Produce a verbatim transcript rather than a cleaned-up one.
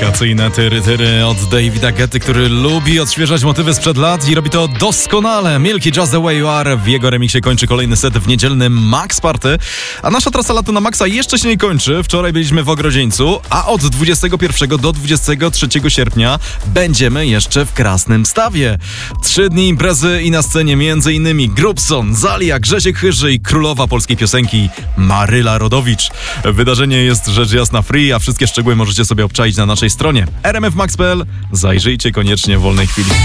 Wakacyjne tyry tyry od Davida Guetty, który lubi odświeżać motywy sprzed lat i robi to doskonale. Milky Just The Way You Are. W jego remiksie kończy kolejny set w niedzielnym Max Party. A nasza trasa latu na Maxa jeszcze się nie kończy. Wczoraj byliśmy w Ogrodzieńcu, a od dwudziestego pierwszego do dwudziestego trzeciego sierpnia będziemy jeszcze w Krasnym Stawie. Trzy dni imprezy i na scenie między innymi Grubson, Zalia, Grzesiek Chyży i królowa polskiej piosenki Maryla Rodowicz. Wydarzenie jest rzecz jasna free, a wszystkie szczegóły możecie sobie obczaić na naszej stronie r m f max kropka p l. Zajrzyjcie koniecznie w wolnej chwili.